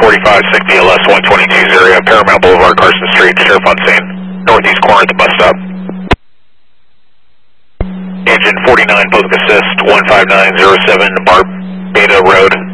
45, 6 BLS 122 area, Paramount Boulevard, Carson Street, sheriff on scene. Northeast corner at the bus stop. Engine 49, public assist, 15907, Beta Road.